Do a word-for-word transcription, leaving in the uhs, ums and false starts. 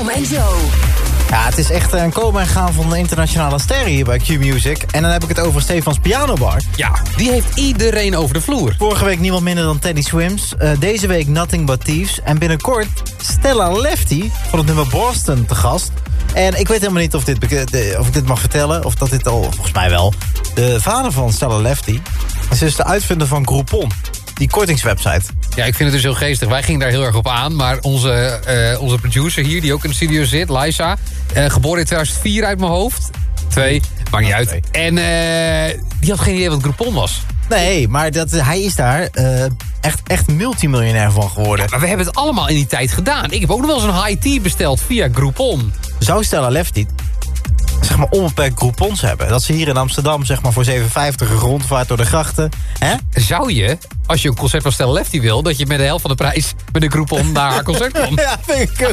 Tom en Joe. Ja, het is echt een komen en gaan van de internationale sterren hier bij Q-Music. En dan heb ik het over Stefans Piano Bar. Ja, die heeft iedereen over de vloer. Vorige week niemand minder dan Teddy Swims. Uh, deze week Nothing But Thieves. En binnenkort Stella Lefty van het nummer Boston te gast. En ik weet helemaal niet of, dit, of ik dit mag vertellen. Of dat dit al, volgens mij wel. De vader van Stella Lefty is dus de uitvinder van Groupon. Die kortingswebsite. Ja, ik vind het dus heel geestig. Wij gingen daar heel erg op aan. Maar onze, uh, onze producer hier, die ook in de studio zit, Liza... Uh, geboren in tweeduizend vier uit mijn hoofd. Twee, maakt niet uit. Twee. En uh, die had geen idee wat Groupon was. Nee, maar dat, hij is daar uh, echt, echt multimiljonair van geworden. Ja, maar we hebben het allemaal in die tijd gedaan. Ik heb ook nog wel eens een high tea besteld via Groupon. Zou Stella Lefty zeg maar onbeperkt Groupons hebben? Dat ze hier in Amsterdam zeg maar voor zeven vijftig een rondvaart door de grachten. Hè? Zou je, als je een concert van Stella Lefty wil... dat je met de helft van de prijs met een Groupon naar haar concert komt? Ja, vind ik